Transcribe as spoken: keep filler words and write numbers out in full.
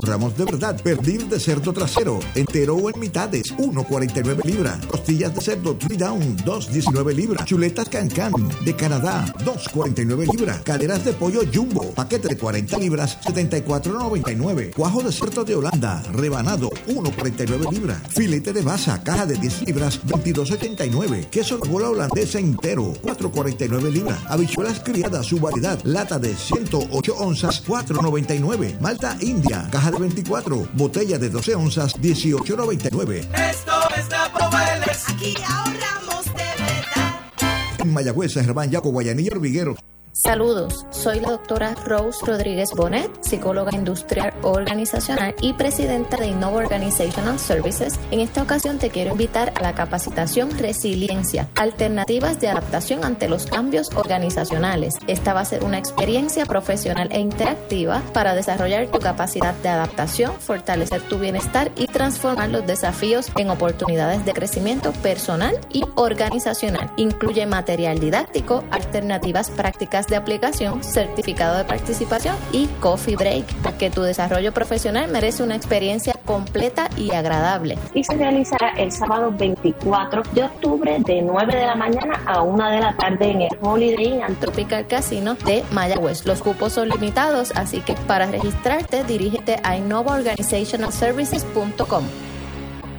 Ramos de verdad, pernil de cerdo trasero, entero o en mitades, uno cuarenta y nueve libras. Costillas de cerdo three down, dos diecinueve libras. Chuletas Can-Can de Canadá, dos cuarenta y nueve libras. Caderas de pollo Jumbo, paquete de cuarenta libras, setenta y cuatro noventa y nueve. Cuajo de cerdo de Holanda, rebanado, uno cuarenta y nueve libras. Filete de basa, caja de diez libras, veintidós ochenta y nueve. Queso de bola holandesa entero, cuatro cuarenta y nueve libras. Habichuelas criadas, su variedad, lata de ciento ocho onzas, cuatro noventa y nueve. Malta India, caja de veinticuatro, botella de doce onzas, dieciocho noventa y nueve. Esto es Napo Vélez. Aquí ahorramos de verdad. En Mayagüez, San Germán, Yaco, Guayanilla, Hormiguero. Saludos, soy la doctora Rose Rodríguez Bonet, psicóloga industrial organizacional y presidenta de Innova Organizational Services. En esta ocasión te quiero invitar a la capacitación Resiliencia, alternativas de adaptación ante los cambios organizacionales. Esta va a ser una experiencia profesional e interactiva para desarrollar tu capacidad de adaptación, fortalecer tu bienestar y transformar los desafíos en oportunidades de crecimiento personal y organizacional. Incluye material didáctico, alternativas prácticas de aplicación, certificado de participación y coffee break, porque tu desarrollo profesional merece una experiencia completa y agradable. Y se realizará el sábado veinticuatro de octubre de nueve de la mañana a una de la tarde en el Holiday Inn Tropical Casino de Mayagüez. Los cupos son limitados, así que para registrarte dirígete a innova organizational services punto com.